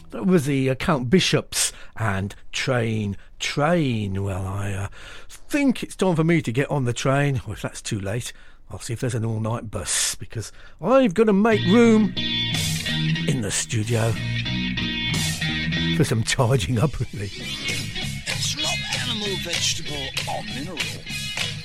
That was the Count Bishops and Train. Well, I think it's time for me to get on the train. Well, if that's too late, I'll see if there's an all-night bus, because I've got to make room in the studio for some charging up, really. It's not animal, vegetable or mineral.